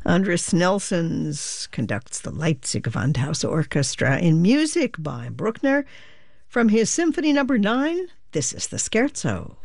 Andres Nelsons conducts the Leipzig Gewandhaus Orchestra in music by Bruckner from his Symphony No. 9. This is the Scherzo.